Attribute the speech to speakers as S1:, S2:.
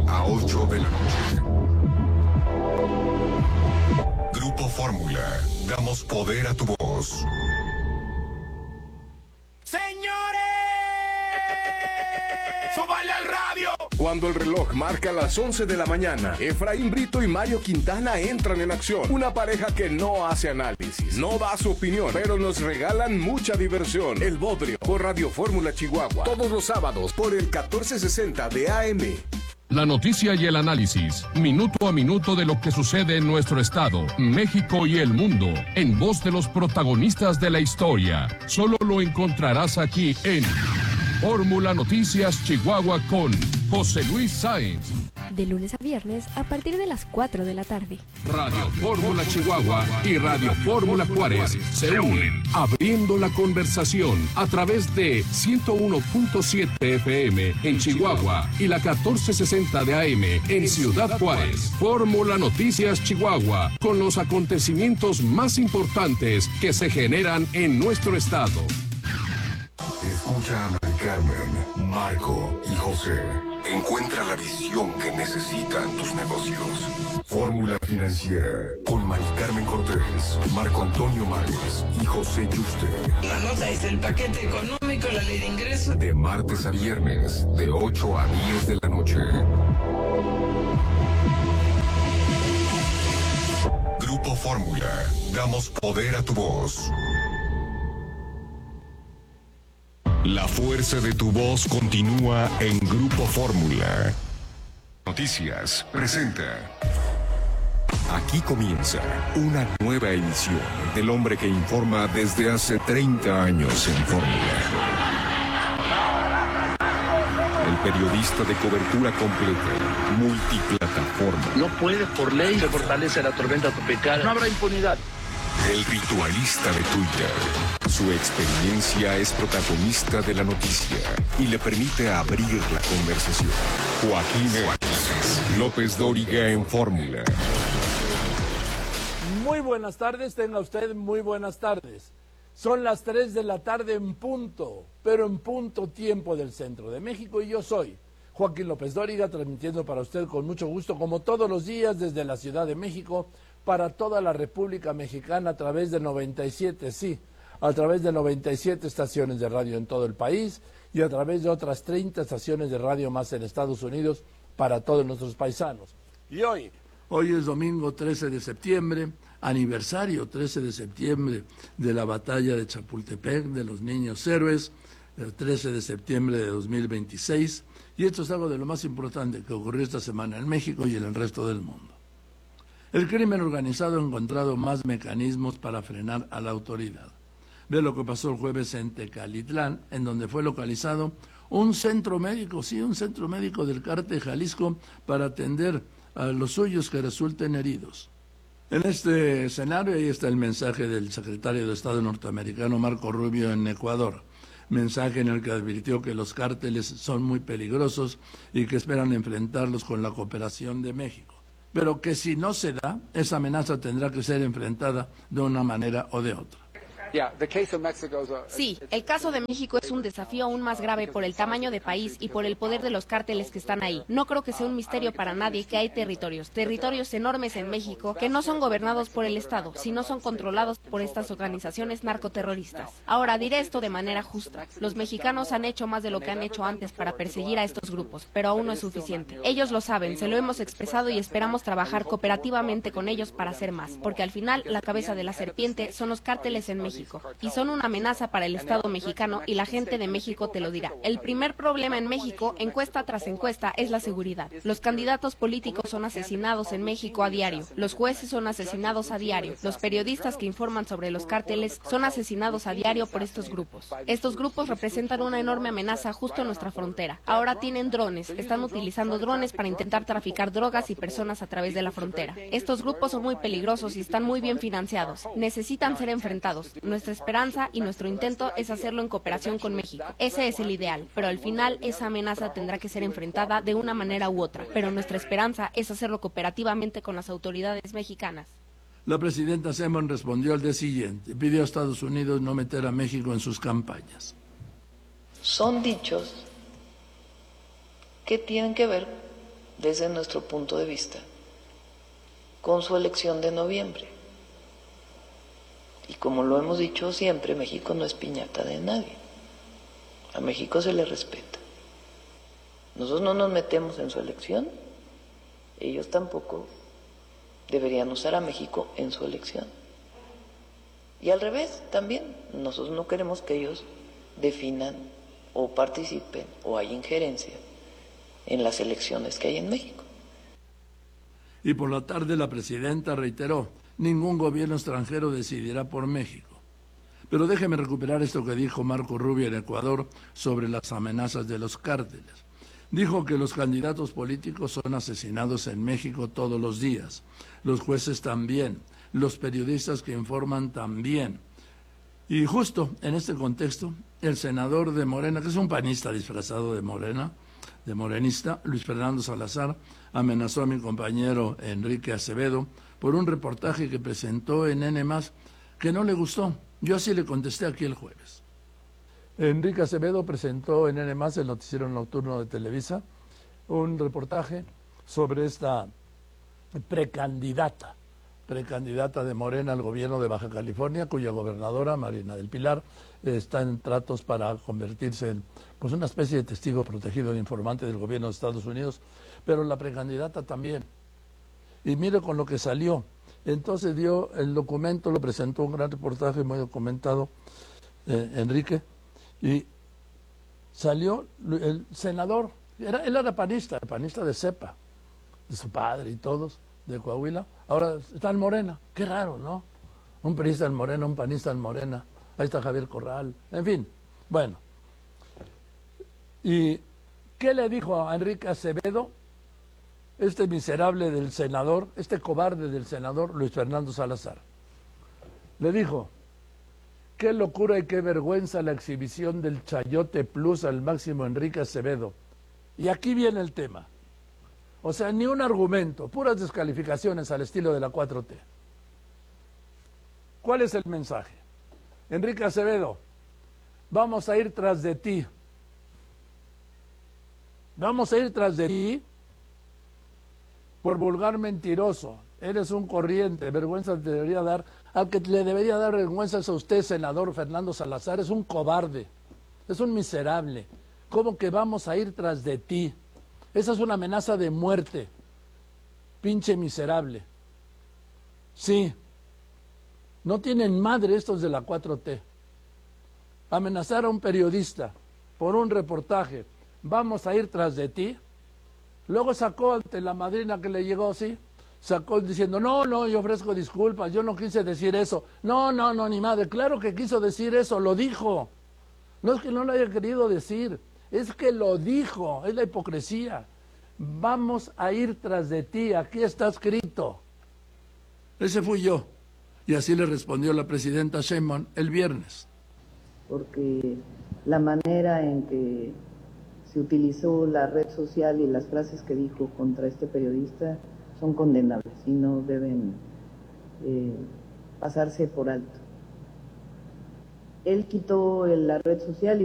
S1: a 8 de la noche. Grupo Fórmula. Damos poder a tu voz.
S2: ¡Señores! ¡Súbale al radio!
S3: Cuando el reloj marca las 11 de la mañana, Efraín Brito y Mario Quintana entran en acción. Una pareja que no hace análisis, no da su opinión, pero nos regalan mucha diversión. El Bodrio, por Radio Fórmula Chihuahua. Todos los sábados, por el 1460 de AM.
S4: La noticia y el análisis, minuto a minuto de lo que sucede en nuestro estado, México y el mundo, en voz de los protagonistas de la historia. Solo lo encontrarás aquí en Fórmula Noticias Chihuahua con José Luis Sáenz.
S5: De lunes a viernes a partir de las 4 de la tarde.
S4: Radio Fórmula Chihuahua y Radio Fórmula Juárez se unen, abriendo la conversación a través de 101.7 FM en Chihuahua y la 1460 de AM en Ciudad Juárez. Fórmula Noticias Chihuahua, con los acontecimientos más importantes que se generan en nuestro estado.
S1: Escucha a Mari Carmen, Marco y José. Encuentra la visión que necesitan tus negocios. Fórmula Financiera con Mari Carmen Cortés, Marco Antonio Mares y José Yuste.
S6: La nota es el paquete económico, la ley de ingresos.
S1: De martes a viernes, de 8 a 10 de la noche. Grupo Fórmula. Damos poder a tu voz. La fuerza de tu voz continúa en Grupo Fórmula. Noticias presenta. Aquí comienza una nueva edición del hombre que informa desde hace 30 años en Fórmula. El periodista de cobertura completa, multiplataforma.
S7: No puede, por ley, se fortalece la tormenta tropical. No habrá impunidad.
S1: El ritualista de Twitter. Su experiencia es protagonista de la noticia y le permite abrir la conversación. Joaquín López Dóriga en Fórmula.
S8: Muy buenas tardes, tenga usted muy buenas tardes. Son las 3 de la tarde en punto, pero en punto tiempo del centro de México, y yo soy Joaquín López Dóriga, transmitiendo para usted con mucho gusto, como todos los días, desde la Ciudad de México, para toda la República Mexicana a través de 97, sí, a través de 97 estaciones de radio en todo el país y a través de otras 30 estaciones de radio más en Estados Unidos para todos nuestros paisanos. Y hoy es domingo 13 de septiembre, aniversario 13 de septiembre de la batalla de Chapultepec, de los niños héroes, el 13 de septiembre de 2026, y esto es algo de lo más importante que ocurrió esta semana en México y en el resto del mundo. El crimen organizado ha encontrado más mecanismos para frenar a la autoridad. Ve lo que pasó el jueves en Tecalitlán, en donde fue localizado un centro médico, sí, un centro médico del Cártel Jalisco para atender a los suyos que resulten heridos. En este escenario, ahí está el mensaje del secretario de Estado norteamericano Marco Rubio en Ecuador. Mensaje en el que advirtió que los cárteles son muy peligrosos y que esperan enfrentarlos con la cooperación de México. Pero que si no se da, esa amenaza tendrá que ser enfrentada de una manera o de otra.
S5: Sí, el caso de México es un desafío aún más grave por el tamaño de país y por el poder de los cárteles que están ahí. No creo que sea un misterio para nadie que hay territorios enormes en México que no son gobernados por el Estado, sino son controlados por estas organizaciones narcoterroristas. Ahora, diré esto de manera justa. Los mexicanos han hecho más de lo que han hecho antes para perseguir a estos grupos, pero aún no es suficiente. Ellos lo saben, se lo hemos expresado y esperamos trabajar cooperativamente con ellos para hacer más, porque al final la cabeza de la serpiente son los cárteles en México. Y son una amenaza para el Estado mexicano y la gente de México te lo dirá. El primer problema en México, encuesta tras encuesta, es la seguridad. Los candidatos políticos son asesinados en México a diario. Los jueces son asesinados a diario. Los periodistas que informan sobre los cárteles son asesinados a diario por estos grupos. Estos grupos representan una enorme amenaza justo en nuestra frontera. Ahora tienen drones. Están utilizando drones para intentar traficar drogas y personas a través de la frontera. Estos grupos son muy peligrosos y están muy bien financiados. Necesitan ser enfrentados. Nuestra esperanza y nuestro intento es hacerlo en cooperación con México. Ese es el ideal, pero al final esa amenaza tendrá que ser enfrentada de una manera u otra. Pero nuestra esperanza es hacerlo cooperativamente con las autoridades mexicanas.
S8: La presidenta Sheinbaum respondió al día siguiente. Pidió a Estados Unidos no meter a México en sus campañas.
S9: Son dichos que tienen que ver
S6: desde nuestro punto de vista, con su elección de noviembre. Y como lo hemos dicho siempre, México no es piñata de nadie. A México se le respeta. Nosotros no nos metemos en su elección, ellos tampoco deberían usar a México en su elección. Y al revés también, nosotros no queremos que ellos definan o participen o hay injerencia en las elecciones que hay en México.
S8: Y por la tarde la presidenta reiteró: ningún gobierno extranjero decidirá por México. Pero déjeme recuperar esto que dijo Marco Rubio en Ecuador sobre las amenazas de los cárteles. Dijo que los candidatos políticos son asesinados en México todos los días, los jueces también, los periodistas que informan también. Y justo en este contexto, el senador de Morena, que es un panista disfrazado de Morena, de morenista, Luis Fernando Salazar, amenazó a mi compañero Enrique Acevedo por un reportaje que presentó en N+, que no le gustó. Yo así le contesté aquí el jueves. Enrique Acevedo presentó en N+, el noticiero nocturno de Televisa, un reportaje sobre esta precandidata de Morena al gobierno de Baja California, cuya gobernadora, Marina del Pilar, está en tratos para convertirse en pues una especie de testigo protegido de informante del gobierno de Estados Unidos, pero la precandidata también. Y mire con lo que salió. Entonces dio el documento, lo presentó, un gran reportaje muy documentado, Enrique, y salió el senador, él era panista de cepa, de su padre y todos, de Coahuila, ahora está en Morena. Qué raro, ¿no? Un priista en Morena, un panista en Morena, ahí está Javier Corral, en fin, bueno. ¿Y qué le dijo a Enrique Acevedo este miserable del senador, este cobarde del senador Luis Fernando Salazar? Le dijo: qué locura y qué vergüenza la exhibición del Chayote Plus al máximo Enrique Acevedo. Y aquí viene el tema. O sea, ni un argumento, puras descalificaciones al estilo de la 4T. ¿Cuál es el mensaje? Enrique Acevedo, vamos a ir tras de ti. Vamos a ir tras de ti por vulgar mentiroso. Eres un corriente, vergüenza te debería dar. Al que le debería dar vergüenza es a usted, senador Fernando Salazar, es un cobarde, es un miserable. ¿Cómo que vamos a ir tras de ti? Esa es una amenaza de muerte, pinche miserable. Sí, no tienen madre estos de la 4T. Amenazar a un periodista por un reportaje, vamos a ir tras de ti. Luego sacó ante la madrina que le llegó, sí, sacó diciendo, no, yo ofrezco disculpas, yo no quise decir eso. No, ni madre, claro que quiso decir eso, lo dijo. No es que no lo haya querido decir, es que lo dijo, es la hipocresía. Vamos a ir tras de ti, aquí está escrito. Ese fui yo. Y así le respondió la presidenta Sheinbaum el viernes.
S9: Porque la manera en que se utilizó la red social y las frases que dijo contra este periodista son condenables y no deben pasarse por alto. Él quitó la red social y